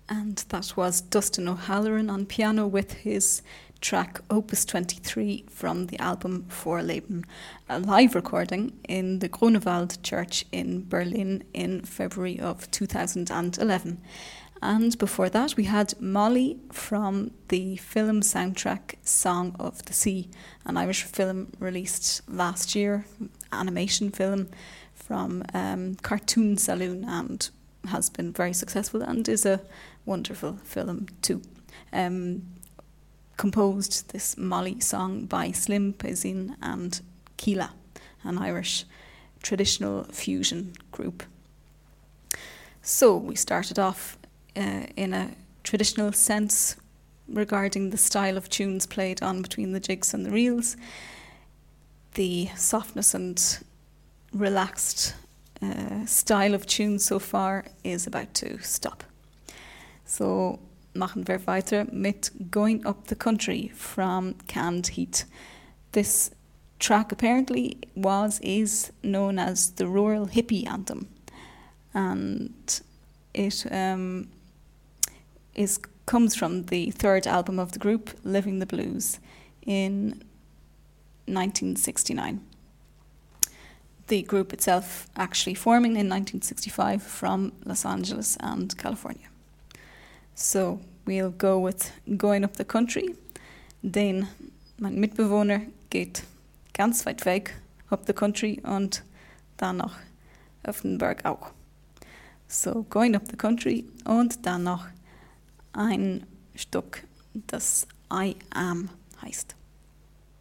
And that was Dustin O'Halloran on piano with his track Opus 23 from the album Vorleben, a live recording in the Grunewald Church in Berlin in February of 2011. And before that, we had Molly from the film soundtrack Song of the Sea, an Irish film released last year, animation film from Cartoon Saloon, and has been very successful and is a wonderful film too. Composed this Molly song by Slim Pezin and Keela, an Irish traditional fusion group. So we started off in a traditional sense regarding the style of tunes played on between the jigs and the reels. The softness and relaxed style of tune so far is about to stop. So machen wir weiter mit Going Up the Country from Canned Heat. This track apparently is known as the Rural Hippie Anthem, and it comes from the third album of the group, Living the Blues, in 1969. The group itself actually forming in 1965 from Los Angeles and California. So we'll go with Going Up the Country. Den mein Mitbewohner geht ganz weit weg up the country und dann noch auf den Berg auch. So Going Up the Country und dann noch ein Stück, das I Am heißt.